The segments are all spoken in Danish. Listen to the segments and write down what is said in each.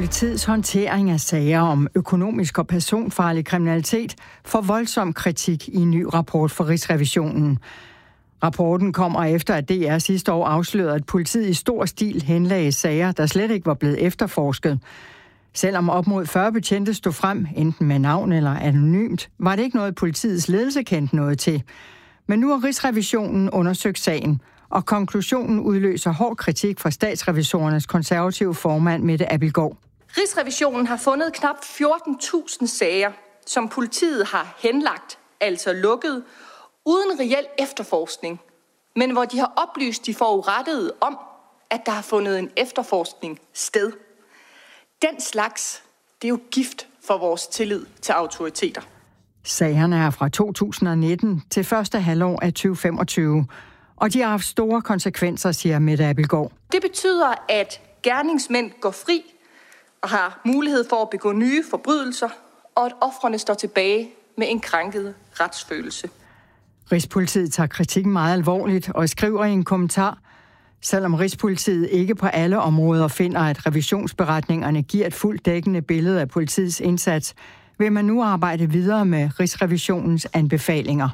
Politiets håndtering af sager om økonomisk og personfarlig kriminalitet får voldsom kritik i en ny rapport fra Rigsrevisionen. Rapporten kommer efter, at DR sidste år afslørede, at politiet i stor stil henlagde sager, der slet ikke var blevet efterforsket. Selvom op mod 40 betjente stod frem, enten med navn eller anonymt, var det ikke noget, politiets ledelse kendte noget til. Men nu har Rigsrevisionen undersøgt sagen, og konklusionen udløser hård kritik fra statsrevisorernes konservative formand Mette Abildgaard. Rigsrevisionen har fundet knap 14.000 sager, som politiet har henlagt, altså lukket, uden reel efterforskning, men hvor de har oplyst de forurettede om, at der har fundet en efterforskning sted. Den slags, det er jo gift for vores tillid til autoriteter. Sagerne er fra 2019 til første halvår af 2025, og de har haft store konsekvenser, siger Mette Abildgaard. Det betyder, at gerningsmænd går fri og har mulighed for at begå nye forbrydelser, og at ofrene står tilbage med en krænket retsfølelse. Rigspolitiet tager kritikken meget alvorligt og skriver i en kommentar, selvom Rigspolitiet ikke på alle områder finder, at revisionsberetningerne giver et fuldt dækkende billede af politiets indsats, vil man nu arbejde videre med Rigsrevisionens anbefalinger.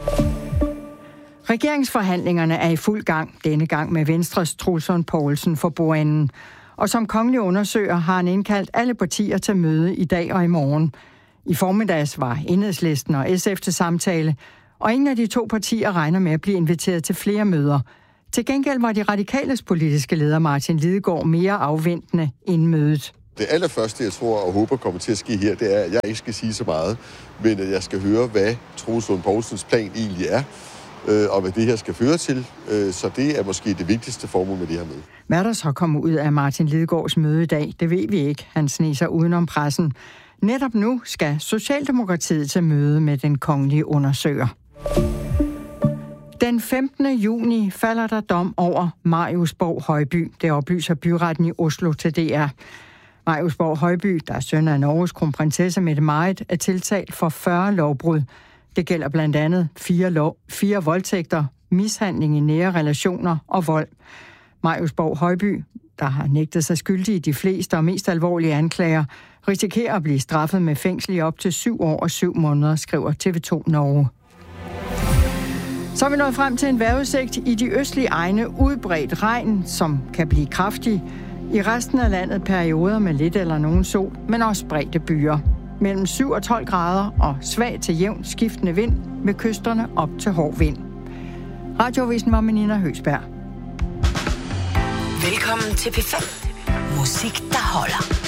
Regeringsforhandlingerne er i fuld gang, denne gang med Venstres Troels Lund Poulsen for bordenden. Og som kongelig undersøger har han indkaldt alle partier til møde i dag og i morgen. I formiddags var Enhedslisten og SF til samtale, og ingen af de to partier regner med at blive inviteret til flere møder. Til gengæld var de radikales politiske leder Martin Lidegaard mere afventende inden mødet. Det allerførste, jeg tror og håber kommer til at ske her, det er, at jeg ikke skal sige så meget, men at jeg skal høre, hvad Troels Lund Poulsens plan egentlig er, og hvad det her skal føre til. Så det er måske det vigtigste formål med det her møde. Hvad der så kommer ud af Martin Lidegaards møde i dag, det ved vi ikke. Han sneser udenom pressen. Netop nu skal Socialdemokratiet til møde med den kongelige undersøger. Den 15. juni falder der dom over Marius Borg Højby. Det oplyser byretten i Oslo til DR. Marius Borg Højby, der er søn af Norges kronprinsesse Mette-Marit, er tiltalt for 40 lovbrud. Det gælder blandt andet 4 voldtægter, mishandling i nære relationer og vold. Marius Borg Højby, der har nægtet sig skyldig i de fleste og mest alvorlige anklager, risikerer at blive straffet med fængsel i op til 7 år og 7 måneder, skriver TV2 Norge. Så er vi nået frem til en vejrudsigt i de østlige egne udbredt regn, som kan blive kraftig. I resten af landet perioder med lidt eller nogen sol, men også spredte byer. Mellem 7 og 12 grader og svag til jævn skiftende vind med kysterne op til hård vind. Radioavisen var med Nina Høgsberg. Velkommen til P5. Musik, der holder.